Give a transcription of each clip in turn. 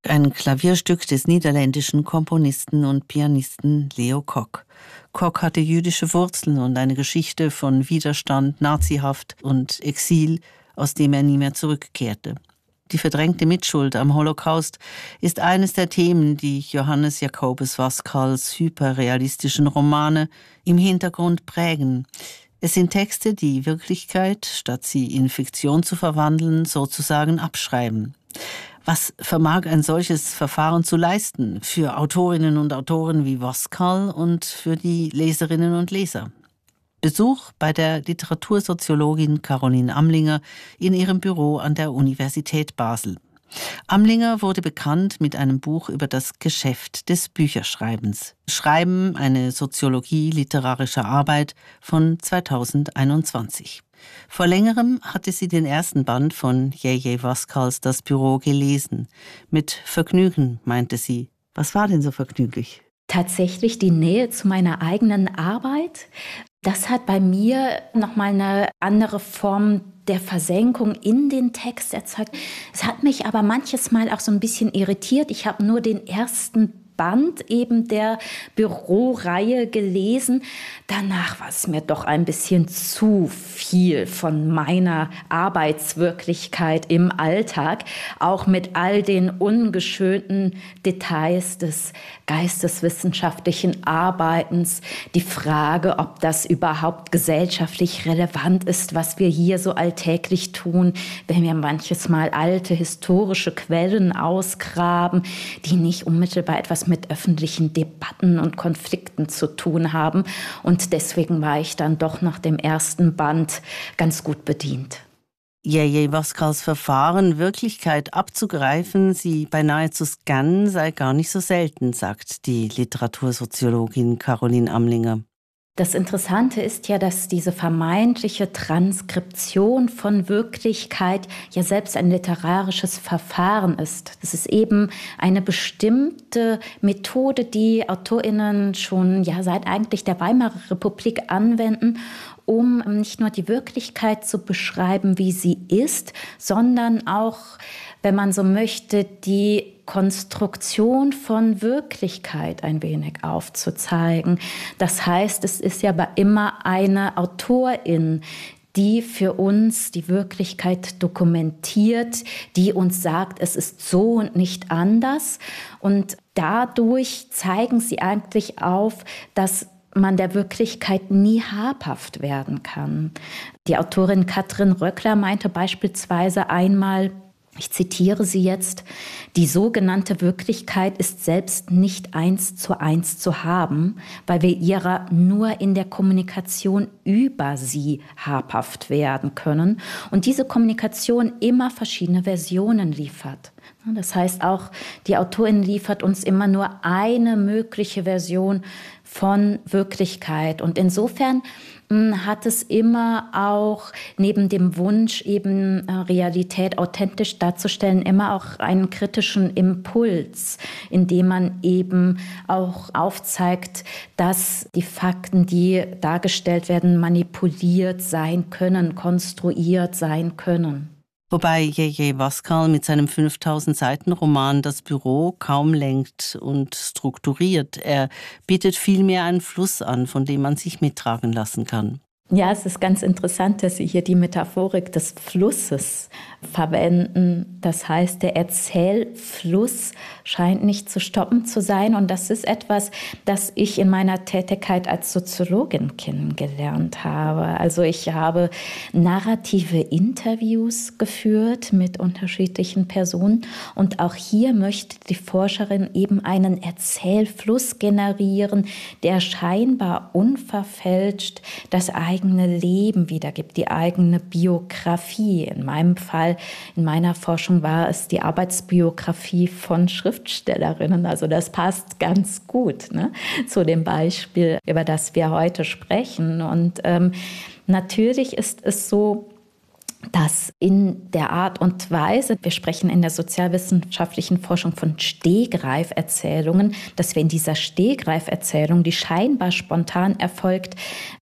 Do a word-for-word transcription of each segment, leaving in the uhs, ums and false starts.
ein Klavierstück des niederländischen Komponisten und Pianisten Leo Kock. Kock hatte jüdische Wurzeln und eine Geschichte von Widerstand, Nazihaft und Exil, aus dem er nie mehr zurückkehrte. Die verdrängte Mitschuld am Holocaust ist eines der Themen, die Johannes Jacobus Waskals hyperrealistischen Romane im Hintergrund prägen. Es sind Texte, die Wirklichkeit, statt sie in Fiktion zu verwandeln, sozusagen abschreiben. Was vermag ein solches Verfahren zu leisten für Autorinnen und Autoren wie Waskal und für die Leserinnen und Leser? Besuch bei der Literatursoziologin Caroline Amlinger in ihrem Büro an der Universität Basel. Amlinger wurde bekannt mit einem Buch über das Geschäft des Bücherschreibens. Schreiben, eine Soziologie literarischer Arbeit von zweitausendeinundzwanzig. Vor längerem hatte sie den ersten Band von Jeje Waskals Das Büro gelesen. Mit Vergnügen, meinte sie. Was war denn so vergnüglich? Tatsächlich die Nähe zu meiner eigenen Arbeit. Das hat bei mir nochmal eine andere Form der Versenkung in den Text erzeugt. Es hat mich aber manches Mal auch so ein bisschen irritiert. Ich habe nur den ersten Band eben der Büroreihe gelesen. Danach war es mir doch ein bisschen zu viel von meiner Arbeitswirklichkeit im Alltag, auch mit all den ungeschönten Details des geisteswissenschaftlichen Arbeitens. Die Frage, ob das überhaupt gesellschaftlich relevant ist, was wir hier so alltäglich tun, wenn wir manches Mal alte historische Quellen ausgraben, die nicht unmittelbar etwas mit öffentlichen Debatten und Konflikten zu tun haben. Und deswegen war ich dann doch nach dem ersten Band ganz gut bedient. Jeje Waskals Verfahren, Wirklichkeit abzugreifen, sie beinahe zu scannen, sei gar nicht so selten, sagt die Literatursoziologin Caroline Amlinger. Das Interessante ist ja, dass diese vermeintliche Transkription von Wirklichkeit ja selbst ein literarisches Verfahren ist. Das ist eben eine bestimmte Methode, die AutorInnen schon ja seit eigentlich der Weimarer Republik anwenden, um nicht nur die Wirklichkeit zu beschreiben, wie sie ist, sondern auch, wenn man so möchte, die Konstruktion von Wirklichkeit ein wenig aufzuzeigen. Das heißt, es ist ja immer eine Autorin, die für uns die Wirklichkeit dokumentiert, die uns sagt, es ist so und nicht anders. Und dadurch zeigen sie eigentlich auf, dass man der Wirklichkeit nie habhaft werden kann. Die Autorin Katrin Röckler meinte beispielsweise einmal, ich zitiere sie jetzt, die sogenannte Wirklichkeit ist selbst nicht eins zu eins zu haben, weil wir ihrer nur in der Kommunikation über sie habhaft werden können und diese Kommunikation immer verschiedene Versionen liefert. Das heißt auch, die Autorin liefert uns immer nur eine mögliche Version von Wirklichkeit. Und insofern hat es immer auch neben dem Wunsch, eben Realität authentisch darzustellen, immer auch einen kritischen Impuls, indem man eben auch aufzeigt, dass die Fakten, die dargestellt werden, manipuliert sein können, konstruiert sein können. Wobei Jeje Waskal mit seinem fünftausend Seiten Roman Das Büro kaum lenkt und strukturiert. Er bietet vielmehr einen Fluss an, von dem man sich mittragen lassen kann. Ja, es ist ganz interessant, dass Sie hier die Metaphorik des Flusses verwenden. Das heißt, der Erzählfluss scheint nicht zu stoppen zu sein. Und das ist etwas, das ich in meiner Tätigkeit als Soziologin kennengelernt habe. Also ich habe narrative Interviews geführt mit unterschiedlichen Personen. Und auch hier möchte die Forscherin eben einen Erzählfluss generieren, der scheinbar unverfälscht das eigene Leben wiedergibt, die eigene Biografie. In meinem Fall, in meiner Forschung war es die Arbeitsbiografie von Schriftstellerinnen. Also das passt ganz gut, ne, zu dem Beispiel, über das wir heute sprechen. Und ähm, natürlich ist es so, dass in der Art und Weise, wir sprechen in der sozialwissenschaftlichen Forschung von Stegreiferzählungen, dass wir in dieser Stegreiferzählung, die scheinbar spontan erfolgt,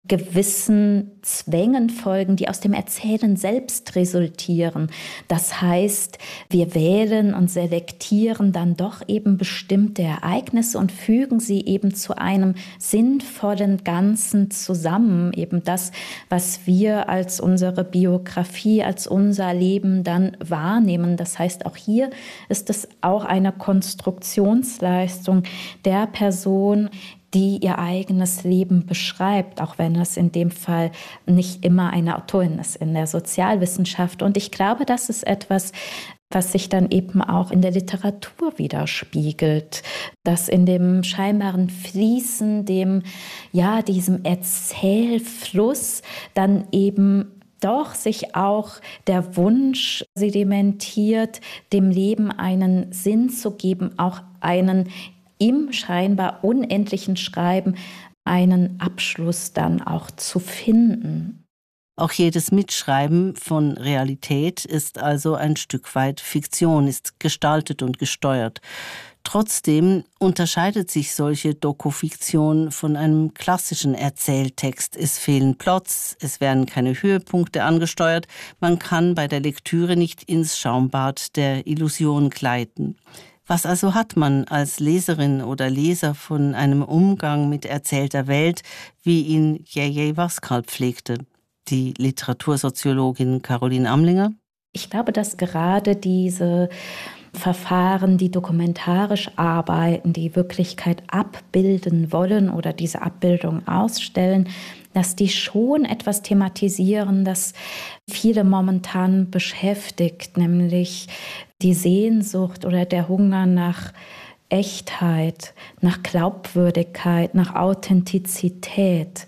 gewissen Zwängen folgen, die aus dem Erzählen selbst resultieren. Das heißt, wir wählen und selektieren dann doch eben bestimmte Ereignisse und fügen sie eben zu einem sinnvollen Ganzen zusammen. Eben das, was wir als unsere Biografie, als unser Leben dann wahrnehmen. Das heißt, auch hier ist es auch eine Konstruktionsleistung der Person, die ihr eigenes Leben beschreibt, auch wenn es in dem Fall nicht immer eine Autorin ist in der Sozialwissenschaft. Und ich glaube, das ist etwas, was sich dann eben auch in der Literatur widerspiegelt, dass in dem scheinbaren Fließen, dem, ja, diesem Erzählfluss dann eben doch sich auch der Wunsch sedimentiert, dem Leben einen Sinn zu geben, auch einen im scheinbar unendlichen Schreiben einen Abschluss dann auch zu finden. Auch jedes Mitschreiben von Realität ist also ein Stück weit Fiktion, ist gestaltet und gesteuert. Trotzdem unterscheidet sich solche Dokufiktion von einem klassischen Erzähltext. Es fehlen Plots, es werden keine Höhepunkte angesteuert, man kann bei der Lektüre nicht ins Schaumbad der Illusion gleiten. Was also hat man als Leserin oder Leser von einem Umgang mit erzählter Welt, wie ihn J J Waskal pflegte? Die Literatursoziologin Caroline Amlinger? Ich glaube, dass gerade diese Verfahren, die dokumentarisch arbeiten, die Wirklichkeit abbilden wollen oder diese Abbildung ausstellen, dass die schon etwas thematisieren, das viele momentan beschäftigt, nämlich die Sehnsucht oder der Hunger nach Echtheit, nach Glaubwürdigkeit, nach Authentizität.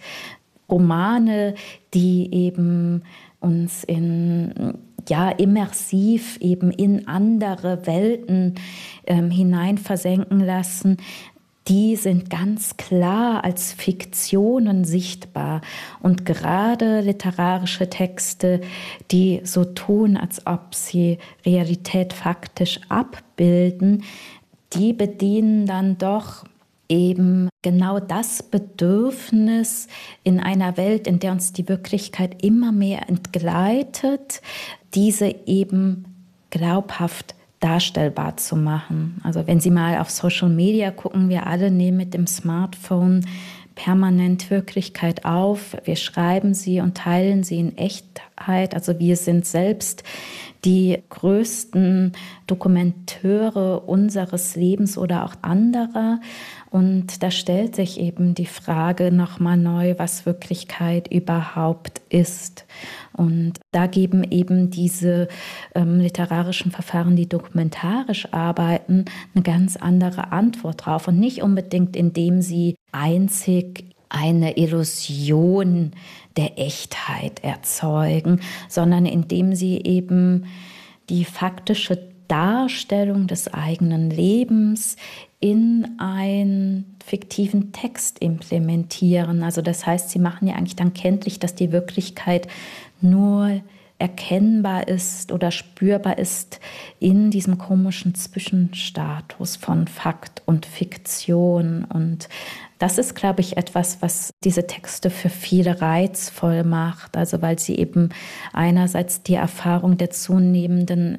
Romane, die eben uns in ja immersiv eben in andere Welten ähm, hineinversenken lassen, die sind ganz klar als Fiktionen sichtbar. Und gerade literarische Texte, die so tun, als ob sie Realität faktisch abbilden, die bedienen dann doch eben genau das Bedürfnis in einer Welt, in der uns die Wirklichkeit immer mehr entgleitet, diese eben glaubhaft darstellbar zu machen. Also wenn Sie mal auf Social Media gucken, wir alle nehmen mit dem Smartphone permanent Wirklichkeit auf. Wir schreiben sie und teilen sie in Echtheit. Also wir sind selbst die größten Dokumenteure unseres Lebens oder auch anderer. Und da stellt sich eben die Frage nochmal neu, was Wirklichkeit überhaupt ist. Und da geben eben diese ähm, literarischen Verfahren, die dokumentarisch arbeiten, eine ganz andere Antwort drauf. Und nicht unbedingt, indem sie einzig eine Illusion der Echtheit erzeugen, sondern indem sie eben die faktische Darstellung des eigenen Lebens in einen fiktiven Text implementieren. Also das heißt, sie machen ja eigentlich dann kenntlich, dass die Wirklichkeit nur erkennbar ist oder spürbar ist in diesem komischen Zwischenstatus von Fakt und Fiktion. Und das ist, glaube ich, etwas, was diese Texte für viele reizvoll macht. Also weil sie eben einerseits die Erfahrung der zunehmenden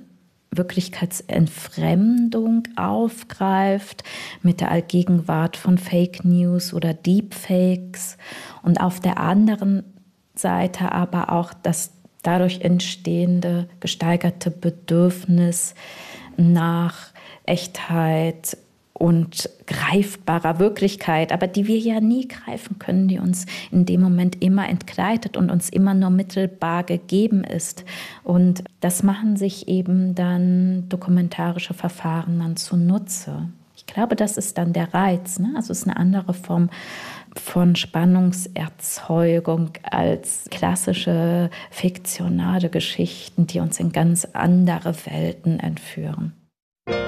Wirklichkeitsentfremdung aufgreift mit der Allgegenwart von Fake News oder Deepfakes und auf der anderen Seite aber auch das dadurch entstehende gesteigerte Bedürfnis nach Echtheit und greifbarer Wirklichkeit, aber die wir ja nie greifen können, die uns in dem Moment immer entgleitet und uns immer nur mittelbar gegeben ist. Und das machen sich eben dann dokumentarische Verfahren dann zunutze. Ich glaube, das ist dann der Reiz, ne? Also es ist eine andere Form von Spannungserzeugung als klassische fiktionale Geschichten, die uns in ganz andere Welten entführen.